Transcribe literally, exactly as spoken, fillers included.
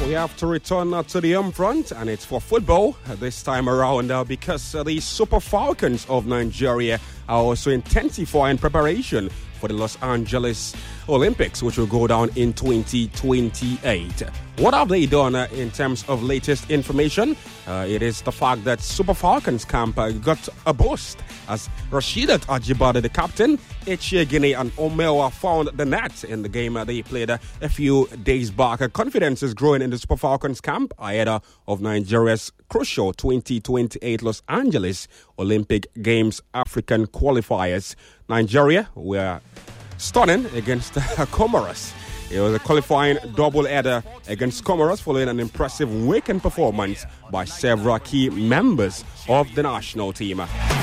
we have to return uh, to the home front, and it's for football uh, this time around uh, because uh, the Super Falcons of Nigeria are also intensifying preparation for the Los Angeles Olympics, which will go down in twenty twenty-eight. What have they done uh, in terms of latest information? Uh, it is the fact that Super Falcons camp uh, got a boost as Rasheedat Ajibade, the captain, Echie Guinea and Omewa found the net in the game uh, they played uh, a few days back. Uh, confidence is growing in the Super Falcons camp ahead uh, of Nigeria's crucial twenty twenty-eight Los Angeles Olympic Games African qualifiers. Nigeria were stunning against uh, Comoros. It was a qualifying double-header against Comoros following an impressive weekend performance by several key members of the national team.